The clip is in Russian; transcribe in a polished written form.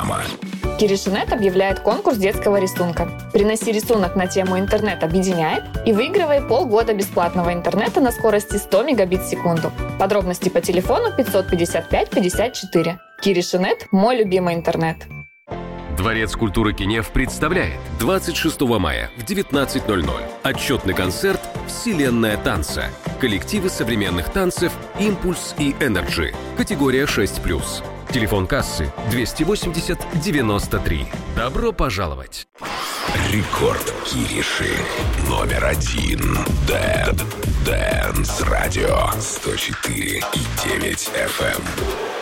программа. Киришинет объявляет конкурс детского рисунка. Приноси рисунок на тему «Интернет объединяет» и выигрывай полгода бесплатного интернета на скорости 100 мегабит в секунду. Подробности по телефону 555 54. Киришинет – мой любимый интернет. Дворец культуры Кенев представляет 26 мая в 19:00 отчетный концерт «Вселенная танца». Коллективы современных танцев «Импульс» и «Энерджи». Категория 6+. Телефон кассы 280 93. Добро пожаловать! Рекорд Кириши. Номер 1. Dead Dance Radio 104,9 FM.